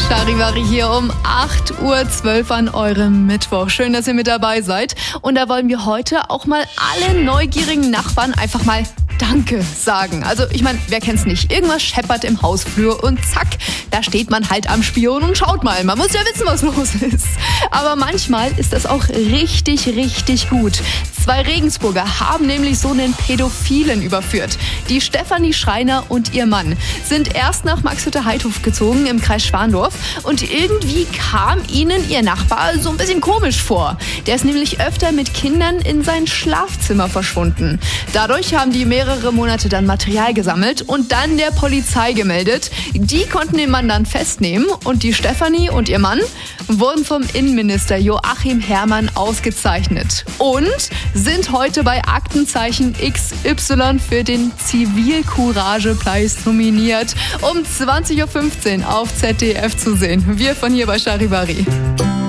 Charivari hier um 8:12 Uhr an eurem Mittwoch. Schön, dass ihr mit dabei seid. Und da wollen wir heute auch mal alle neugierigen Nachbarn einfach mal Danke sagen. Also ich meine, wer kennt's nicht? Irgendwas scheppert im Hausflur und zack, da steht man halt am Spion und schaut mal. Man muss ja wissen, was los ist. Aber manchmal ist das auch richtig, richtig gut. 2 Regensburger haben nämlich so einen Pädophilen überführt. Die Stefanie Schreiner und ihr Mann sind erst nach Maxhütte-Heidhof gezogen im Kreis Schwandorf und irgendwie kam ihnen ihr Nachbar so ein bisschen komisch vor. Der ist nämlich öfter mit Kindern in sein Schlafzimmer verschwunden. Dadurch haben die mehrere Monate dann Material gesammelt und dann der Polizei gemeldet. Die konnten den Mann dann festnehmen und die Stefanie und ihr Mann wurden vom Innenminister Joachim Herrmann ausgezeichnet und sind heute bei Aktenzeichen XY für den Zivilcourage-Preis nominiert. Um 20:15 Uhr auf ZDF zu sehen. Wir von hier bei Charivari.